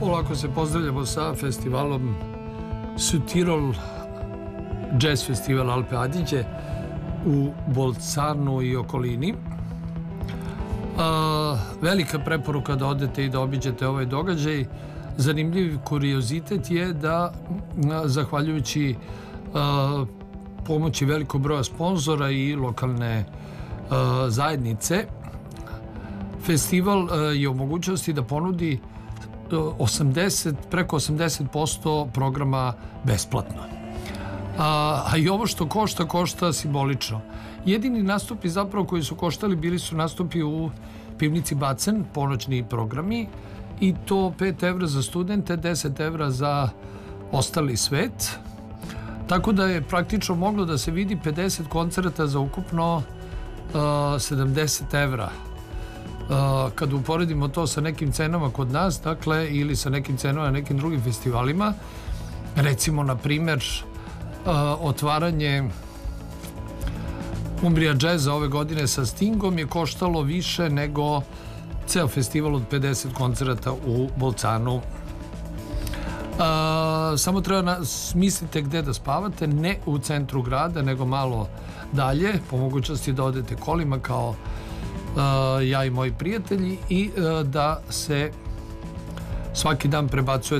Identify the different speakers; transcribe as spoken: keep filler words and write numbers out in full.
Speaker 1: Polako se pozdravljamo sa festivalom Südtirol Jazz Festival Alpe Adige u Bolzanu i okolini. A, velika preporuka da odete i da obiđete ovaj događaj. Zanimljiv kuriozitet je da, zahvaljujući a, pomoći velikog broja sponzora i lokalne a, zajednice, festival a, je u mogućnosti da ponudi osamdeset, preko osamdeset posto programa besplatno. A, a i ovo što košta, košta simbolično. Jedini nastupi zapravo koji su koštali bili su nastupi u pivnici Bacen, ponoćni programi, i to pet evra za studente, deset evra za ostali svet. Tako da je praktično moglo da se vidi pedeset koncerata za ukupno uh, sedamdeset evra. Uh, kad uporedimo to sa nekim cenama kod nas, dakle, ili sa nekim cenama na nekim drugim festivalima, recimo, na primer, uh, otvaranje Umbria Jazza ove godine sa Stingom je koštalo više nego ceo festival od pedeset koncerata u Bolzanu. Uh, samo treba smislite gde da spavate, ne u centru grada, nego malo dalje, po mogućnosti da odete kolima kao uh, ja i moji prijatelji, i uh, da se svaki dan prebacujete